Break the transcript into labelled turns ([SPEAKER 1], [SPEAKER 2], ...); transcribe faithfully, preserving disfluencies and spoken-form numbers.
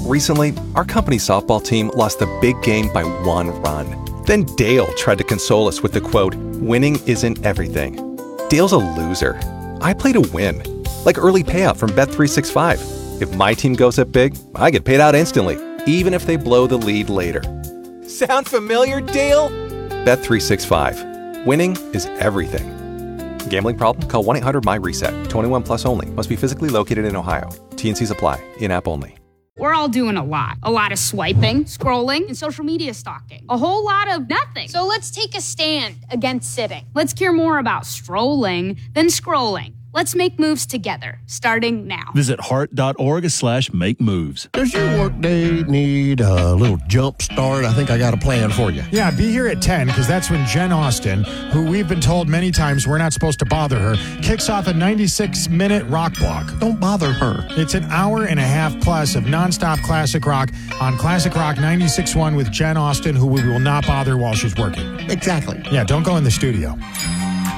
[SPEAKER 1] Recently, our company softball team lost the big game by one run. Then Dale tried to console us with the quote, "Winning isn't everything." Dale's a loser. I play to win. Like early payout from Bet three sixty-five. If my team goes up big, I get paid out instantly, even if they blow the lead later. Sound familiar, Dale? Bet three sixty-five. Winning is everything. Gambling problem? Call one eight hundred M Y reset. twenty-one plus only. Must be physically located in Ohio. T N Cs apply. In-app only.
[SPEAKER 2] We're all doing a lot. A lot of swiping, scrolling, and social media stalking. A whole lot of nothing.
[SPEAKER 3] So let's take a stand against sitting.
[SPEAKER 2] Let's care more about strolling than scrolling. Let's make moves together, starting now.
[SPEAKER 4] Visit heart.org slash make moves.
[SPEAKER 5] Does your workday need a little jump start? I think I got a plan for you.
[SPEAKER 6] Yeah, be here at ten, because that's when Jen Austen, who we've been told many times we're not supposed to bother her, kicks off a ninety-six minute rock block.
[SPEAKER 5] Don't bother her.
[SPEAKER 6] It's an hour and a half plus of nonstop classic rock on Classic Rock ninety-six point one with Jen Austen, who we will not bother while she's working.
[SPEAKER 5] Exactly.
[SPEAKER 6] Yeah, don't go in the studio.